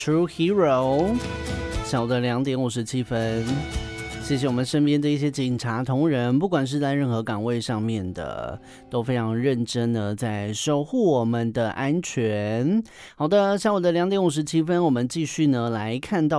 True Hero， 下午的2:57，谢谢我们身边的一些警察同仁，不管是在任何岗位上面的，都非常认真的在守护我们的安全。好的，下午的2:57，我们继续呢来看到